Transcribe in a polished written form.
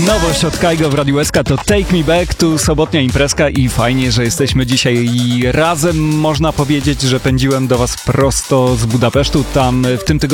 Nowość od Kaigo w Radiu SK to Take Me Back, tu sobotnia imprezka i fajnie, że jesteśmy dzisiaj razem. Można powiedzieć, że pędziłem do Was prosto z Budapesztu. Tam w tym tygodniu